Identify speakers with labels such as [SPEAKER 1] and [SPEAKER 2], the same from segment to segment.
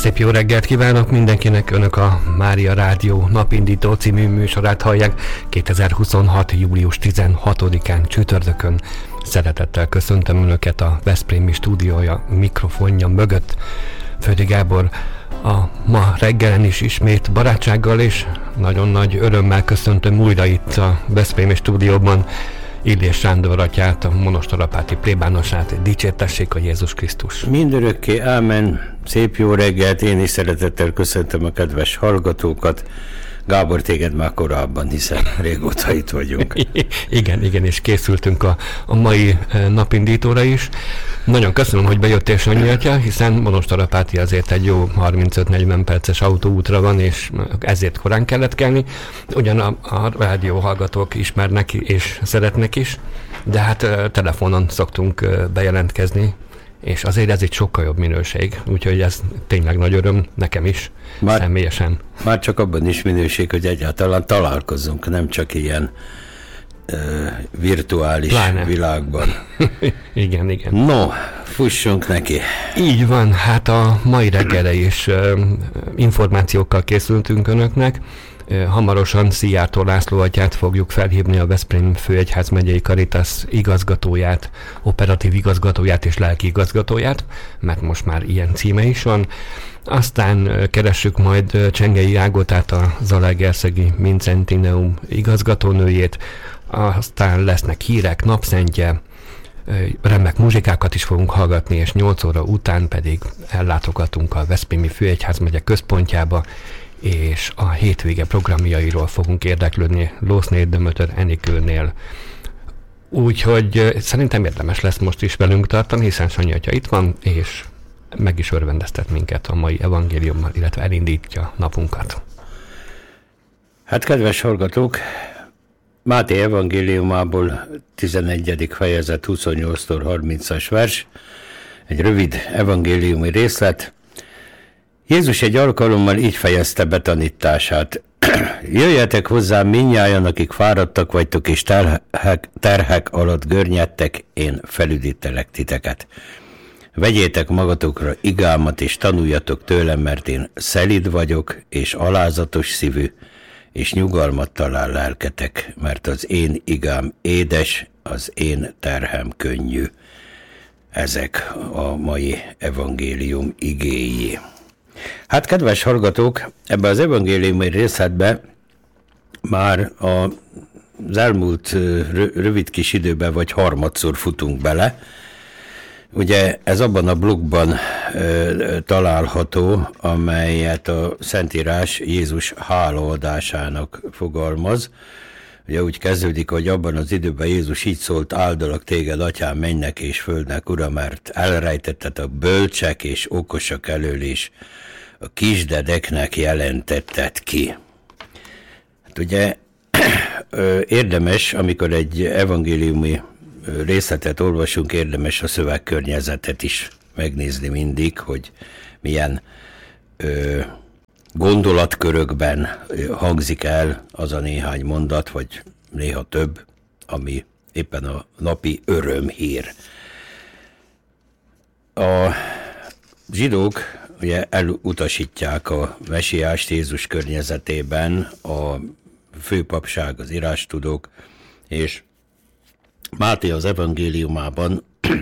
[SPEAKER 1] Szép jó reggelt kívánok mindenkinek, önök a Mária Rádió Napindító című műsorát hallják 2026. július 16-án csütörtökön. Szeretettel köszöntöm önöket a Veszprémi stúdiója mikrofonja mögött. Földi Gábor a ma reggelen is ismét barátsággal és nagyon nagy örömmel köszöntöm újra itt a Veszprémi stúdióban Illés Sándor atyát, a monostorapáti plébánosát. Dicsértessék a Jézus Krisztus!
[SPEAKER 2] Mindörökké, ámen! Szép jó reggelt! Én is szeretettel köszöntöm a kedves hallgatókat. Gábor, téged már korábban, hiszen régóta itt vagyunk.
[SPEAKER 1] Igen, és készültünk a mai napindítóra is. Nagyon köszönöm, hogy bejöttél, Sanyi atya, hiszen Monostorapáti azért egy jó 35-40 perces autóútra van, és ezért korán kellett kelni. Ugyan a rádió hallgatók ismernek és szeretnek is, de hát telefonon szoktunk bejelentkezni, és azért ez egy sokkal jobb minőség, úgyhogy ez tényleg nagy öröm nekem is, személyesen.
[SPEAKER 2] Már csak abban is minőség, hogy egyáltalán találkozunk, nem csak ilyen virtuális világban.
[SPEAKER 1] Igen.
[SPEAKER 2] No, fussunk neki.
[SPEAKER 1] Így van, hát a mai reggelre is információkkal készültünk önöknek. Hamarosan Szijjártó László atyát fogjuk felhívni, a Veszprém Főegyházmegyei Caritas igazgatóját, operatív igazgatóját és lelki igazgatóját, mert most már ilyen címe is van. Aztán keressük majd Csengei Ágotát, a Zalaegerszegi Mincentineum igazgatónőjét, aztán lesznek hírek, napszentje, remek muzsikákat is fogunk hallgatni, és 8 óra után pedig ellátogatunk a Veszprémi Főegyházmegye központjába, és a hétvége programjairól fogunk érdeklődni Lószné Dömötör Enikőnél. Úgyhogy szerintem érdemes lesz most is velünk tartani, hiszen Sanyi atya itt van, és meg is örvendeztet minket a mai evangéliummal, illetve elindítja napunkat.
[SPEAKER 2] Hát kedves hallgatók, Máté evangéliumából 11. fejezet 28-tól 30-as vers, egy rövid evangéliumi részlet. Jézus egy alkalommal így fejezte be tanítását. Jöjjetek hozzám mindnyájan, akik fáradtak vagytok és terhek alatt görnyedtek, én felüdítelek titeket. Vegyétek magatokra igámat és tanuljatok tőlem, mert én szelíd vagyok és alázatos szívű, és nyugalmat talál lelketek, mert az én igám édes, az én terhem könnyű. Ezek a mai evangélium igéi. Hát, kedves hallgatók, ebbe az evangéliumi részletbe már az elmúlt rövid kis időben vagy harmadszor futunk bele. Ugye ez abban a blokkban található, amelyet a Szentírás Jézus hálaadásának fogalmaz. Ugye úgy kezdődik, hogy abban az időben Jézus így szólt: áldalak téged, atyám, mennek és földnek, Ura, mert elrejtetted a bölcsek és okosak elől is, a kisdedeknek jelentetted ki. Hát ugye érdemes, amikor egy evangéliumi részletet olvasunk, érdemes a szövegkörnyezetet is megnézni mindig, hogy milyen gondolatkörökben hangzik el az a néhány mondat, vagy néha több, ami éppen a napi örömhír. A zsidók ugye elutasítják a mesiást Jézus környezetében, a főpapság, az írástudók, és Máté az evangéliumában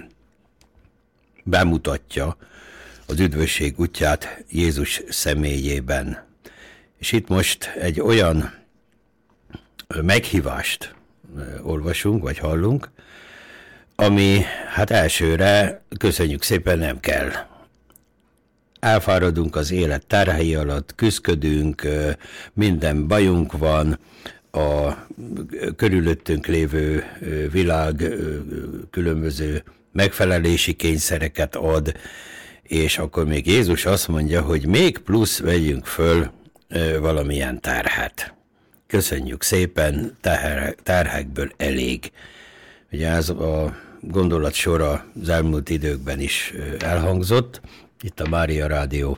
[SPEAKER 2] bemutatja az üdvösség útját Jézus személyében. És itt most egy olyan meghívást olvasunk, vagy hallunk, ami hát elsőre, köszönjük szépen, nem kell. Elfáradunk az élet terhei alatt, küszködünk, minden bajunk van, a körülöttünk lévő világ különböző megfelelési kényszereket ad, és akkor még Jézus azt mondja, hogy még plusz vegyünk föl valamilyen terhet. Köszönjük szépen, terhekből elég. Ugye ez a gondolat sora az elmúlt időkben is elhangzott, itt a Mária Rádió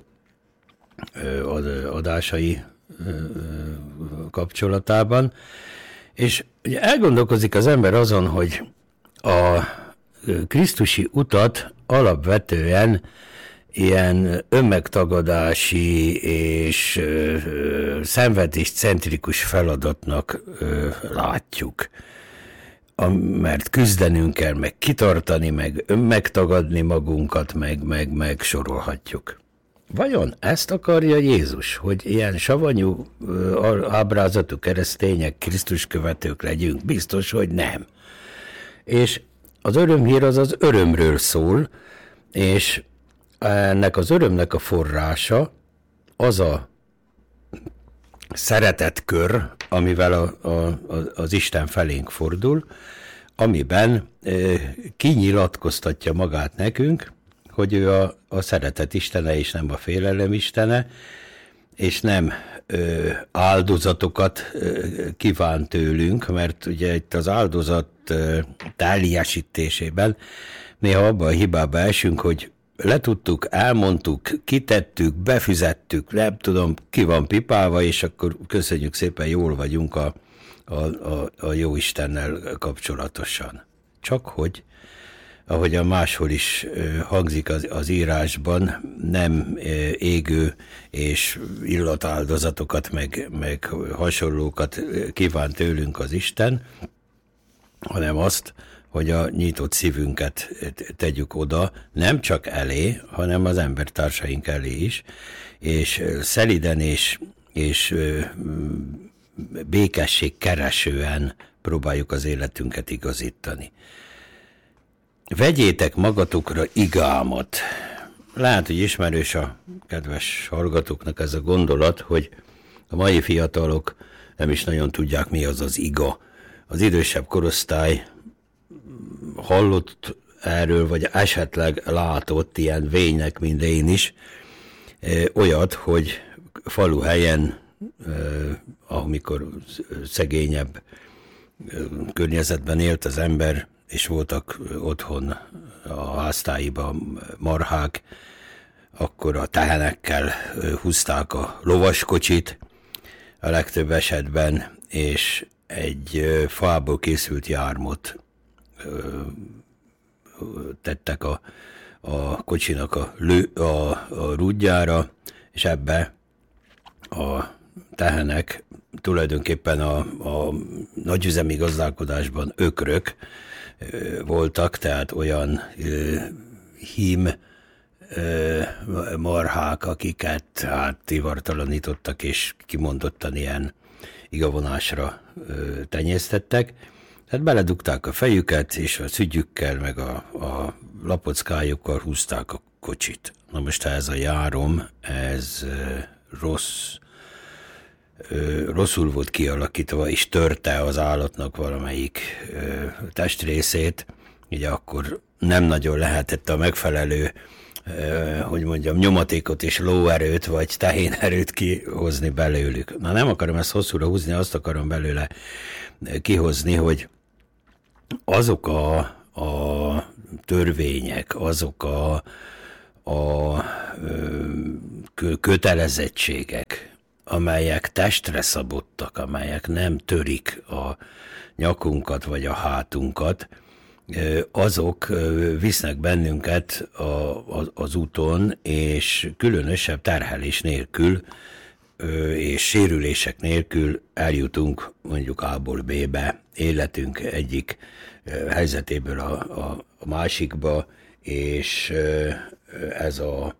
[SPEAKER 2] adásai kapcsolatában, és ugye elgondolkozik az ember azon, hogy a krisztusi utat alapvetően ilyen önmegtagadási és szenvedéscentrikus feladatnak látjuk. Mert küzdenünk kell, meg kitartani, meg önmegtagadni magunkat, meg sorolhatjuk. Vajon ezt akarja Jézus, hogy ilyen savanyú ábrázatú keresztények, Krisztus követők legyünk? Biztos, hogy nem. És az örömhír az örömről szól, és ennek az örömnek a forrása az a szeretetkör, amivel az Isten felénk fordul, amiben kinyilatkoztatja magát nekünk, hogy ő a szeretet istene, és nem a félelem istene, és nem áldozatokat kíván tőlünk, mert ugye itt az áldozat teljesítésében néha abban a hibába esünk, hogy letudtuk, elmondtuk, kitettük, befizettük, nem tudom, ki van pipálva, és akkor köszönjük szépen, jól vagyunk a jó Istennel kapcsolatosan. Csak hogy, ahogyan máshol is hangzik az írásban, nem égő és illatáldozatokat, meg hasonlókat kíván tőlünk az Isten, hanem azt, hogy a nyitott szívünket tegyük oda, nem csak elé, hanem az embertársaink elé is, és szeliden és békesség keresően próbáljuk az életünket igazítani. Vegyétek magatokra igámat. Lehet, hogy ismerős a kedves hallgatóknak ez a gondolat, hogy a mai fiatalok nem is nagyon tudják, mi az az iga. Az idősebb korosztály hallott erről, vagy esetleg látott ilyen vénynek, mint én is, olyat, hogy faluhelyen, amikor szegényebb környezetben élt az ember, és voltak otthon a háztáiban marhák, akkor a tehenekkel húzták a lovaskocsit a legtöbb esetben, és egy fából készült jármot tettek a kocsinak a rúdjára, és ebbe a tehenek tulajdonképpen a nagyüzemi gazdálkodásban ökrök voltak, tehát olyan hím marhák, akiket hát ivartalanítottak, és kimondottan ilyen igavonásra tenyésztettek. Tehát beledugták a fejüket, és a szügyükkel, meg a lapockájukkal húzták a kocsit. Na most ez a járom, ez rosszul volt kialakítva, és törte az állatnak valamelyik testrészét, ugye akkor nem nagyon lehetett a megfelelő, hogy mondjam, nyomatékot és lóerőt, vagy tehénerőt kihozni belőlük. Na nem akarom ezt hosszúra húzni, azt akarom belőle kihozni, hogy azok a törvények, azok a kötelezettségek, amelyek testre szabottak, amelyek nem törik a nyakunkat vagy a hátunkat, azok visznek bennünket az úton, és különösebb terhelés nélkül és sérülések nélkül eljutunk mondjuk A-ból B-be, életünk egyik helyzetéből a másikba, és ez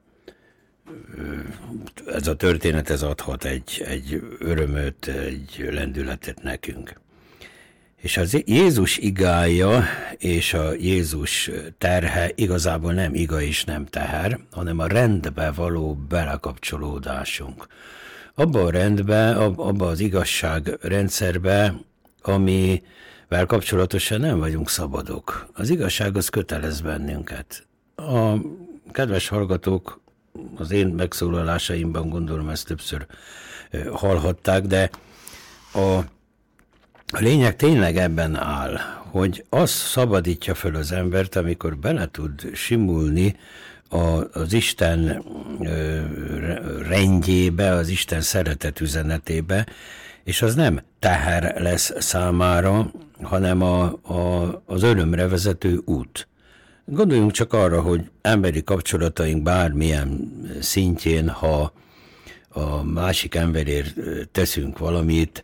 [SPEAKER 2] a történet ez adhat egy örömöt, egy lendületet nekünk. És az Jézus igája és a Jézus terhe igazából nem iga és nem teher, hanem a rendbe való belekapcsolódásunk. Abba a rendbe, abba az igazság rendszerbe, amivel kapcsolatosan nem vagyunk szabadok. Az igazság az kötelez bennünket. A kedves hallgatók az én megszólalásaimban gondolom ezt többször hallhatták, de a lényeg tényleg ebben áll, hogy az szabadítja fel az embert, amikor bele tud simulni az Isten rendjébe, az Isten szeretet üzenetébe, és az nem teher lesz számára, hanem az örömre vezető út. Gondoljunk csak arra, hogy emberi kapcsolataink bármilyen szintjén, ha a másik emberért teszünk valamit,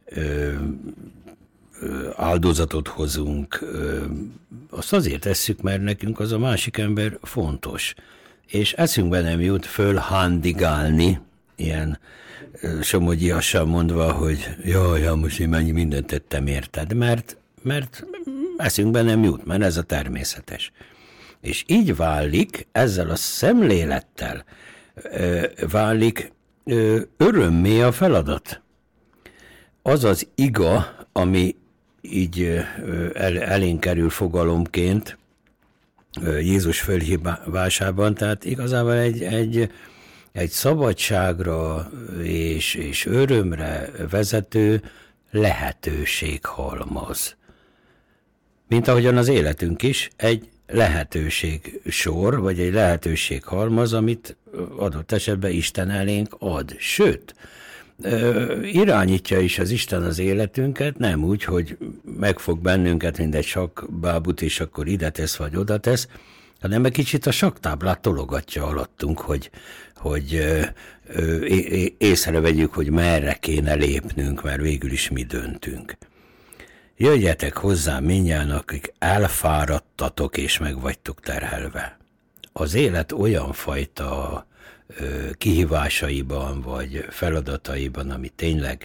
[SPEAKER 2] áldozatot hozunk, azt azért tesszük, mert nekünk az a másik ember fontos. És eszünkbe nem jut fölhándigálni, ilyen somogyiasan mondva, hogy jaj, most én mennyi mindent tettem érted, mert eszünkbe nem jut, mert ez a természetes. És így válik, ezzel a szemlélettel válik örömmé a feladat. Az az iga, ami így elénk kerül fogalomként Jézus fölhívásában, tehát igazából egy szabadságra és örömre vezető lehetőséghalmaz. Mint ahogyan az életünk is egy lehetőség sor, vagy egy lehetőséghalmaz, amit adott esetben Isten elénk ad. Sőt, irányítja is az Isten az életünket, nem úgy, hogy megfog bennünket, mint egy sakkbábut, és akkor ide tesz, vagy oda tesz, hanem egy kicsit a sakktáblát tologatja alattunk, hogy észrevegyük, hogy merre kéne lépnünk, mert végül is mi döntünk. Jöjjetek hozzám mindjárt, akik elfáradtatok és meg vagytok terhelve. Az élet olyan fajta kihívásaiban vagy feladataiban, ami tényleg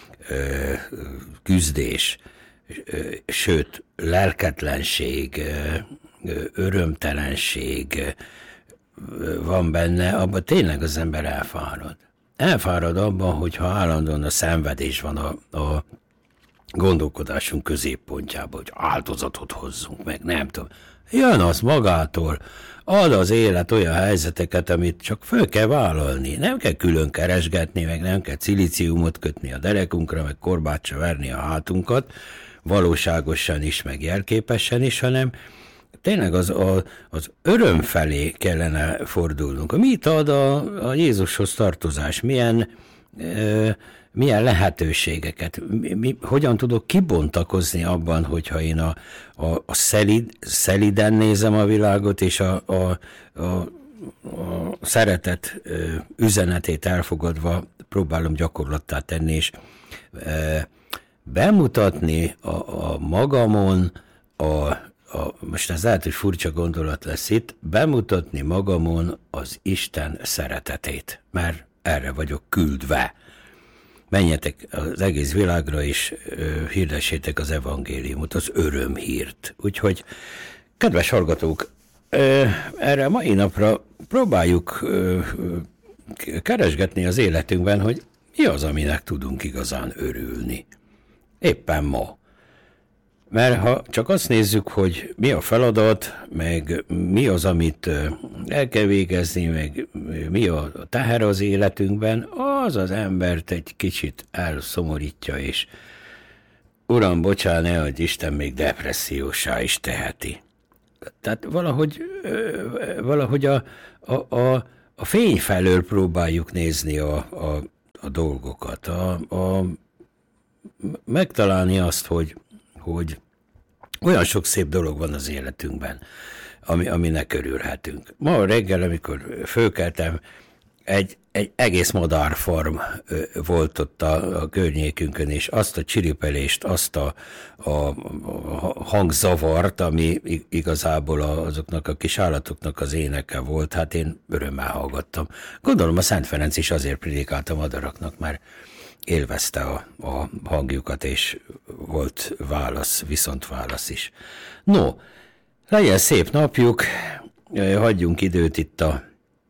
[SPEAKER 2] küzdés, sőt lelketlenség, örömtelenség van benne, abban tényleg az ember elfárad. Elfárad abban, hogyha állandóan a szenvedés van a gondolkodásunk középpontjában, hogy áldozatot hozzunk meg, nem tudom. Jön az magától, ad az élet olyan helyzeteket, amit csak föl kell vállalni. Nem kell külön keresgetni, meg nem kell szilíciumot kötni a derekunkra, meg korbácsa verni a hátunkat, valóságosan is, meg jelképesen is, hanem tényleg az öröm felé kellene fordulnunk. Mit ad a Jézushoz tartozás? Milyen lehetőségeket, hogyan tudok kibontakozni abban, hogyha én a szeliden nézem a világot, és a szeretet üzenetét elfogadva próbálom gyakorlattá tenni, és bemutatni a magamon, most ez lehet, hogy furcsa gondolat lesz itt, bemutatni magamon az Isten szeretetét, mert erre vagyok küldve. Menjetek az egész világra, és hirdessétek az evangéliumot, az örömhírt. Úgyhogy, kedves hallgatók, erre a mai napra próbáljuk keresgetni az életünkben, hogy mi az, aminek tudunk igazán örülni. Éppen ma. Mert ha csak azt nézzük, hogy mi a feladat, meg mi az, amit el kell végezni, meg mi a teher az életünkben, az embert egy kicsit elszomorítja, és Uram, bocsánat, ne adj Isten, még depressziósá is teheti. Tehát valahogy a fény felől próbáljuk nézni a dolgokat, megtalálni azt, hogy olyan sok szép dolog van az életünkben, aminek örülhetünk. Ma reggel, amikor fölkeltem, egy egész madárfarm volt ott a környékünkön, és azt a csiripelést, azt a hangzavart, ami igazából azoknak a kis állatoknak az éneke volt, hát én örömmel hallgattam. Gondolom a Szent Ferenc is azért prédikált a madaraknak, mert élvezte a hangjukat, és volt viszontválasz is. No, legyen szép napjuk, hagyjunk időt itt a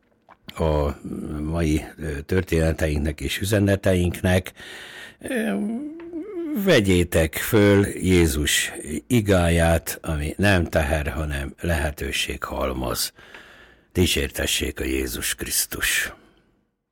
[SPEAKER 2] mai történeteinknek és üzeneteinknek. Vegyétek föl Jézus igáját, ami nem teher, hanem lehetőséghalmaz. Dicsértessék a Jézus Krisztus!